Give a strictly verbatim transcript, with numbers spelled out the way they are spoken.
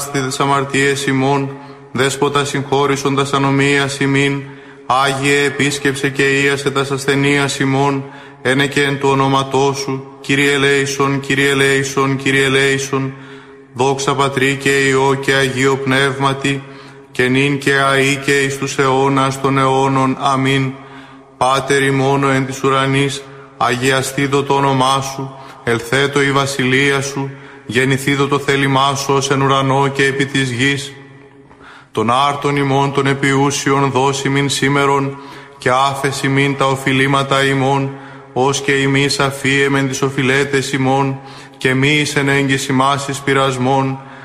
τις αμαρτίες ημών, Δέσποτα συγχώρησον τας ανομίας ημίν, Άγιε επίσκεψε και ίασε τας ασθενείας ημών, ένε και εν του ονόματός σου, Κύριε ελέησον, Κύριε ελέησον, Κύριε ελέησον, δόξα Πατρί και Υιό και Αγίο Πνεύματι, και νυν και αεί και εις τους αιώνας των αιώνων. Αμήν. Πάτερ ημών ο εν της ουρανής, αγιαστήτω το όνομά σου, ελθέτω η βασιλεία σου, γεννηθήτω το θέλημά σου ως εν ουρανό και επί της γης. Τον άρτον ημών των επιούσιων δώσει μην σήμερον, και άφεση μην τα οφειλήματα ημών, ως και ημείς αφίεμεν τις οφειλέτες ημών, και μη εις εν έγκυς ημάς εις πειρασμών,